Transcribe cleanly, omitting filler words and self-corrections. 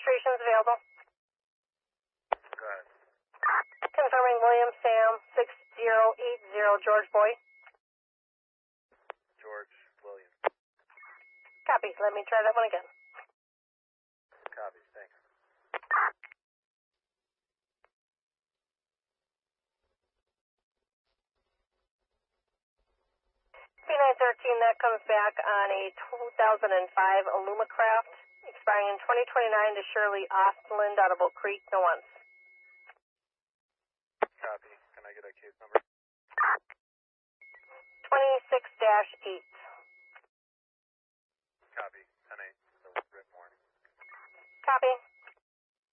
registrations available. Go ahead. Confirming William Sam 6080 George Boy. George William. Copy. Let me try that one again. Copy. Thanks. P913, that comes back on a 2005 Alumacraft, expiring in 2029 to Shirley Ostland out of Oak Creek, no ones. Copy. Can I get a case number? 26-8. Copy. 10-8. So written warning. Copy.